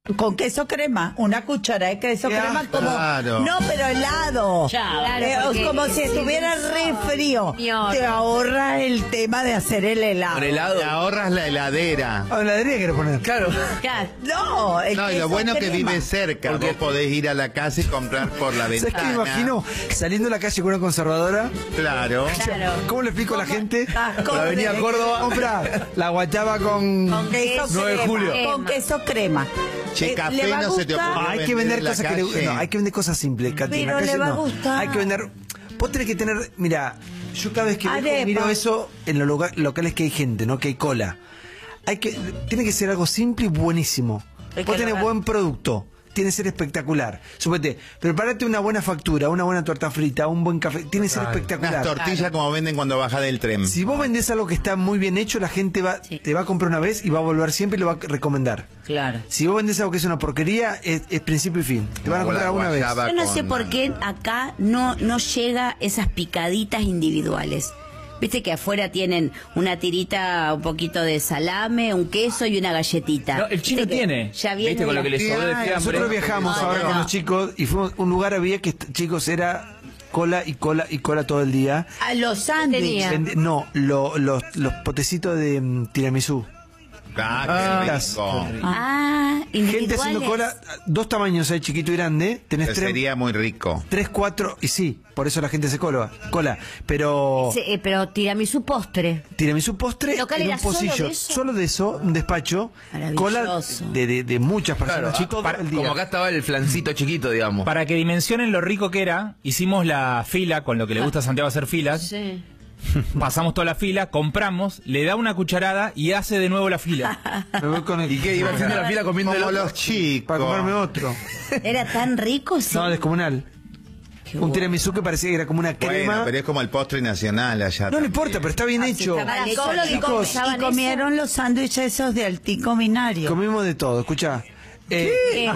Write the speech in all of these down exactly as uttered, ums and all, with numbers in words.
Con queso crema, una cuchara de queso Ya, crema como... claro. No, pero helado. Ya, claro, Eh, porque- como si estuviera re frío. Señor. Te ahorra el tema de hacer el helado. Con helado. Te ahorras la heladera. A la heladería quiero poner. Claro. Claro. No, el No, y lo queso bueno que crema. vive cerca. Porque- Vos podés ir a la casa y comprar por la ¿Sabes ventana. qué me imagino? Saliendo a la calle con una conservadora. Claro. Claro. ¿Cómo le explico a la gente? Por la avenida Córdoba. Compra la guayaba con... Con queso nueve de crema. julio. Con queso crema. Che, Eh, café ¿le va a no se te gustar? ocurrió Ah, hay que vender vender en la cosas que le... calle. No, hay que vender cosas simples, Katy. En la Pero le calle va a no. gustar. Hay que vender... Vos tenés que tener... Mira, yo cada vez que viajo Arepa. miro eso en los lugar- locales que hay gente, ¿no? Que hay cola. Hay que... Tiene que ser algo simple y buenísimo. Hay Vos que tenés lograr. buen producto. Tiene que ser espectacular. Supete, prepárate una buena factura, una buena torta frita, un buen café. Tiene que ser Unas espectacular. tortillas como venden cuando bajás del tren. Si vos vendés algo que está muy bien hecho, la gente va, Sí. te va a comprar una vez y va a volver siempre y lo va a recomendar. Claro. Si vos vendés algo que es una porquería, es, es principio y fin. Te van a Como comprar la alguna vez. guayaba. Yo no con- sé por qué acá no, no llega esas picaditas individuales. Viste que afuera tienen una tirita, un poquito de salame, un queso y una galletita. No, el chino Viste que tiene. Ya viene ¿Viste con lo la- que le sobró de Ay, fiambre? nosotros viajamos No, ahora no. con los chicos y fuimos a un lugar, había que, chicos, era cola y cola y cola todo el día. A los Tenía. sándwiches. Vende- no, lo- los, los potecitos de mm, tiramisú. Ah, qué Las- rico. Ah, Gente haciendo individuales. cola, dos tamaños hay, chiquito y grande. Tenés Pero tres, sería muy rico. tres, cuatro, y sí, por eso la gente hace cola. cola. Pero... Sí, eh, pero tiramisú postre. Tiramisú postre ¿Local en era un solo pocillo. de eso? Solo de eso, un despacho. Maravilloso. Cola de, de, de muchas personas. Claro, chicos, para- todo el día. como acá estaba el flancito chiquito, digamos. Para que dimensionen lo rico que era, hicimos la fila, con lo que le gusta a Santiago hacer filas, Sí. pasamos toda la fila, compramos, le da una cucharada y hace de nuevo la fila. Me voy con el... ¿Y qué? ¿Iba haciendo la fila comiendo el Como otro? los chicos. Para comerme otro. Era tan rico, sí. No, descomunal. Qué Un bueno. tiramisú que parecía que era como una crema. Bueno, pero es como el postre nacional allá. No le también. importa, pero está bien hecho. está mal hecho, Solo los y, chicos com- usaban y comieron los sándwiches esos de altico binario. Comimos de todo, escucha. Eh, ¿Qué?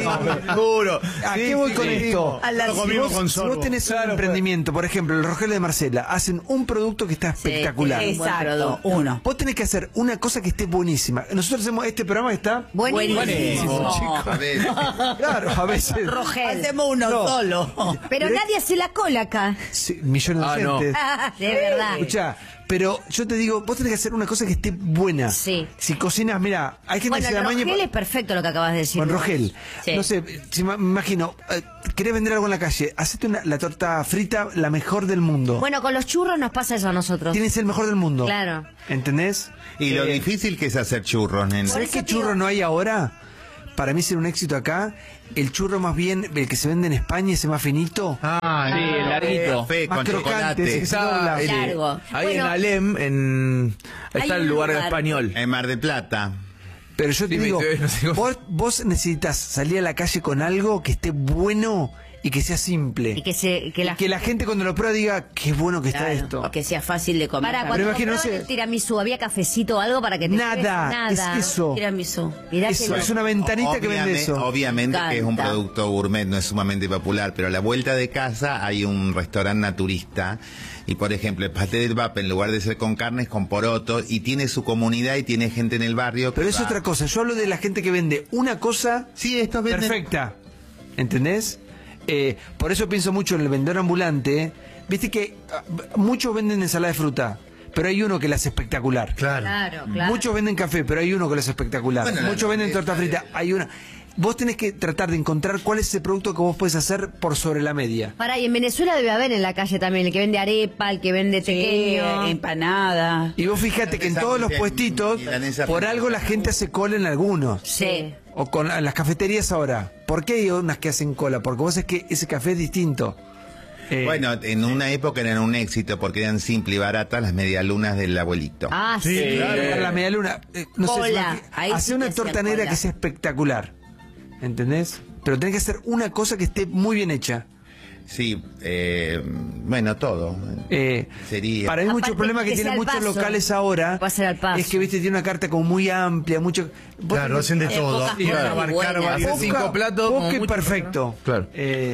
Seguro. ¿A Sí, qué voy sí, con sí. esto? A la- si, comimos vos, con si vos sorbo. tenés un Claro, emprendimiento, por ejemplo, el Rogel de Marcela, hacen un producto que está espectacular. Sí, Exacto, producto. uno. Vos tenés que hacer una cosa que esté buenísima. Nosotros hacemos este programa que está... Buenísimo. Buenísimo. A ver, Claro, a veces... Rogel. Hacemos uno No. solo. Pero nadie hace la cola acá. Sí, millones de Ah, no. gente. De verdad. Escucha, pero yo te digo, vos tenés que hacer una cosa que esté buena. Sí. Si cocinas, mira, hay gente Bueno, que se el la maña Rogel es perfecto lo que acabas de decir. con Rogel. Sí. No sé, si me me imagino, eh, querés vender algo en la calle, hacete una, la torta frita la mejor del mundo. Bueno, con los churros nos pasa eso a nosotros. Tiene que ser el mejor del mundo. Claro. ¿Entendés? y lo Eh, difícil que es hacer churros, nene. ¿Sabés qué churro no hay ahora? Para mí ser un éxito acá, el churro más bien, el que se vende en España, ese más finito. Ah, Sí, el larguito. Café Más con crocante, ese que chocolate. se dobla. Está, eh, Largo. ahí Bueno. en Alem, en, Hay está el un lugar, lugar. español. En Mar de Plata. Pero yo te Sí, me digo, dice, no sé cómo. vos, vos necesitas salir a la calle con algo que esté bueno y que sea simple. Y que, se, que, Y la, que la gente cuando lo prueba diga, qué bueno que Claro, está esto. que sea fácil de comer. Para, Pero cuando imagino, no compraban sé. el tiramisú, ¿había cafecito o algo para que te Nada, lleves? Nada. es eso. Tiramisú. Mirá Eso, que lo- es una ventanita que vende Obviamente- eso. Obviamente que es un Encanta. producto gourmet, no es sumamente popular, pero a la vuelta de casa hay un restaurante naturista y, por ejemplo, el pastel del Vape, en lugar de ser con carne, es con porotos y tiene su comunidad y tiene gente en el barrio. que Pero es va. otra cosa. Yo hablo de la gente que vende una cosa Sí, estos venden... perfecta. ¿Entendés? Eh, por eso pienso mucho en el vendedor ambulante. Viste que ah, muchos venden ensalada de fruta, pero hay uno que la hace espectacular. Claro, claro. Muchos venden café, pero hay uno que lo hace espectacular. Bueno, la Muchos venden hamburguesa torta frita, de- hay una. Vos tenés que tratar de encontrar cuál es ese producto que vos puedes hacer por sobre la media. Pará, y en Venezuela debe haber en la calle también el que vende arepa, el que vende Sí, pequeño. empanada. Y vos fíjate que en todos los puestitos, Milanesa por frita. algo la gente hace cola en algunos. Sí. O con en las cafeterías ahora. ¿Por qué hay unas que hacen cola? Porque vos es que ese café es distinto. Eh, Bueno, en una época eran un éxito porque eran simple y baratas las medialunas del abuelito. Ah, sí. para la media luna. eh, no sé, Cola. si Ahí hace sí una que hacía torta negra cola. que sea espectacular. ¿Entendés? Pero tenés que hacer una cosa que esté muy bien hecha. Sí, eh, bueno, todo. Eh, Sería. Para mí Aparte mucho problema que, que sea tienen al muchos paso. locales ahora Va a ser al paso. es que viste tiene una carta como muy amplia, mucho. vos Claro, tenés- hacen de Eh, todo. pocas Y van a cosas abarcar buenas. varios. Hace cinco platos, como Poca y mucho, perfecto. Claro. Eh,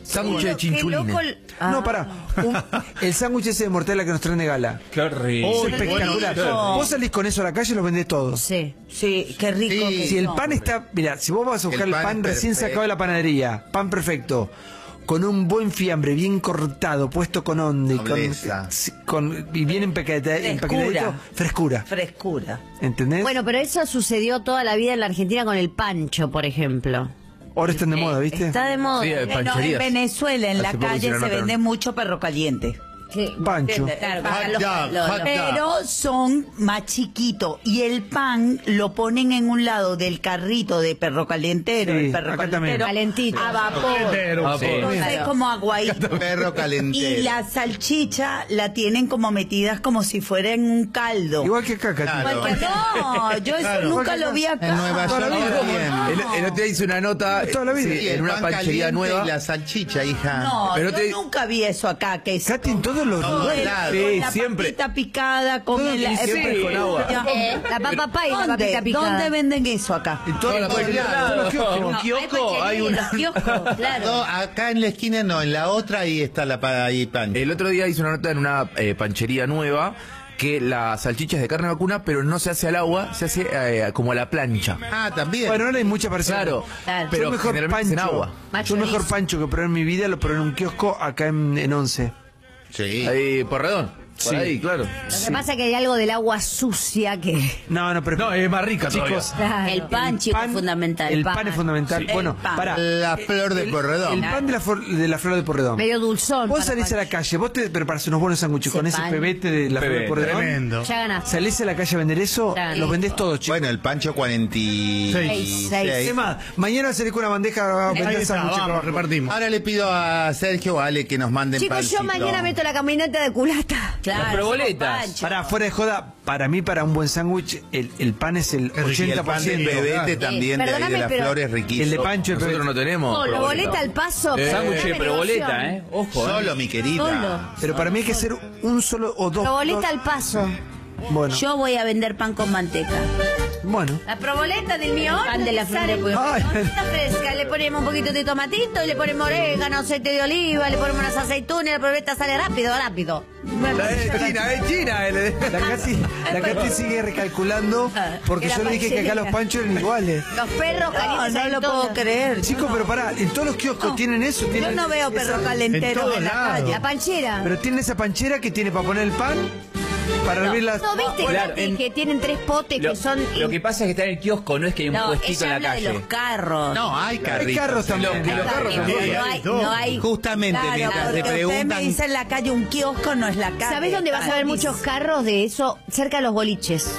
Sándwich de Qué chinchulines. loco el- Ah. No, pará. Un- el sándwich ese de mortadela que nos traen de gala. Qué horrible. Es qué espectacular. rico. Vos salís con eso a la calle y los vendés todos. Sí. Sí, qué rico. Sí. que Si el son. pan está, mira, si vos vas a buscar El el pan pan, es recién perfecto. sacado de la panadería, pan perfecto, con un buen fiambre, bien cortado, puesto con onda y, con, Nobleza. sí, con- y bien empaqueta- Frescura. empaquetadito, frescura. Frescura. ¿Entendés? Bueno, pero eso sucedió toda la vida en la Argentina con el pancho, por ejemplo. Ahora están de moda, ¿viste? Está de moda. Sí, eh, Bueno, en pancherías. Venezuela, en Hace la poco calle, hicieron se otra. vende mucho perro caliente. Sí. Pancho. Claro, Hot acá los- dog, los- hot los- Pero son más chiquitos y el pan lo ponen en un lado del carrito de perro calientero, Sí, el perro acá también. calentero, Calentito. a vapor. Ah, por- Entonces Claro. como aguadito. Perro calentero. Y la salchicha la tienen como metidas como si fuera en un caldo. Igual que acá, Katy. Claro. Igual que- no, yo eso nunca lo vi acá. En Nueva Toda la York vida. también. El, el otro día hice una nota Toda la vida. sí, Sí, en el una pan panchería caliente nueva. y la salchicha, hija. No, Pero yo te- nunca vi eso acá. Que es Katy, en todos los Todos lugares. lados. Sí, con la siempre. papita picada, con Todo el... y siempre eh, con agua. ya. Eh, la papa pie y la ¿Dónde? papita picada. ¿Dónde venden eso acá? En todos Toda los la panchería, lugares. todos los kioscos. En un No, kiosco hay pancherías, una. los kioscos, claro. No, acá en la esquina no, en la otra ahí está la pa- ahí pan. El otro día hice una nota en una eh, panchería nueva que la salchicha es de carne vacuna, pero no se hace al agua, se hace eh, como a la plancha. Ah, también. Bueno, ahora hay mucha parecida. Claro, Claro. pero Yo mejor generalmente en pancho, agua. Más yo el mejor chorizo. pancho que probé en mi vida lo probé en un kiosco acá en, en Once. sí. Ahí, Porredón. Por Sí. ahí, claro. Lo que pasa es que hay algo del agua sucia que... No, no, pero No, es más rica chicos, todavía. El pan, chicos, es fundamental. El pan es fundamental. El Bueno, pan. para La flor de porredón. el pan de la, flor- de la flor de porredón. Medio dulzón. Vos para salís a la pan. calle, vos te preparás unos buenos sándwiches Ese con ese pan. pebete de la flor de Pebete. porredón. Tremendo. Ya ganaste. Salís a la calle a vender eso, Claro. los vendés todos, chicos. Bueno, el pancho cuarenta y Seis, seis. ¿Qué más? Mañana salís con una bandeja a Ahí vender está, sándwiches. vamos, repartimos. Ahora le pido a Sergio o a Ale que nos manden Chicos, pancito. yo mañana meto la camioneta de culata. Claro, Las proboletas. pancho. Para fuera de joda, para mí, para un buen sándwich, el, el pan es el Y el ochenta por pan de ciento. bebete también de ahí de perdóname, la pero- flor es riquísimo. El de pancho, el Nosotros pebete. no tenemos. Oh, la boleta al paso. Eh, Sándwich de Dame proboleta, negocio. ¿eh? Ojo, ¿eh? Solo, mi querida. Solo. Pero para mí hay que ser un solo o dos. Proboleta dos- al paso. Bueno, Yo voy a vender pan con manteca. bueno. La proboleta del mío. Pan de la flor de sale pollo. Ay. Está fresca. Le ponemos un poquito de tomatito, le ponemos orégano, aceite de oliva, le ponemos unas aceitunas y la proboleta sale rápido, rápido. La es China, es China. el- La Katy, la Katy sigue recalculando porque Era yo le dije que acá los panchería. panchos eran iguales. Los perros No, calientes. no hay lo todos. puedo creer. Chicos, pero pará, en todos los kioscos tienen eso. Yo Tienen no veo esa- perro calentero todos en la lados. calle. La panchera. Pero tienen esa panchera que tiene para poner el pan, para hervir las... ¿No viste, Claro, Katy, en- que tienen tres potes Lo, que son... lo que pasa es que está en el kiosco, no es que hay un No, puestito en ella la habla de calle. los carros. No, hay Hay carritos. carros también. Los- los carros Pero también. no hay, no hay... Justamente, Claro, mientras porque te usted me preguntan... dice en la calle un kiosco, no es la calle. ¿Sabés dónde vas a ver muchos carros de eso? Cerca de los boliches.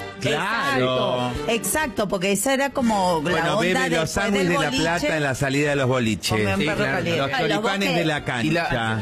Claro. Exacto, porque esa era como la Bueno, onda bebe los después sándwiches del de la boliche. plata en la salida de los boliches. Comen Sí, perro claro. caliente. Los Ay, los choripanes bosques- de la Y la, cancha.